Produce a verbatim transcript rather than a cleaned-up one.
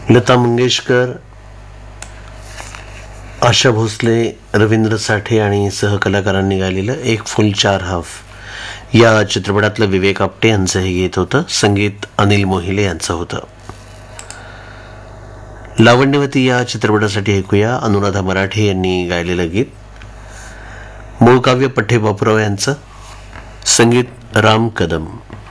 लता मंगेशकर, आशा भोसले, रवींद्र साठे आणि सहकलाकारांनी गायलेलं एक फुल चार हाफ या चित्रपटातलं विवेक आपटे यांचं हे गीत होतं. संगीत अनिल मोहिले यांचं होतं. लावण्यवती या चित्रपटासाठी ऐकूया अनुराधा मराठे यांनी गायलेलं गीत. मूळ काव्य पठ्ठे बापूराव यांचं, संगीत राम कदम.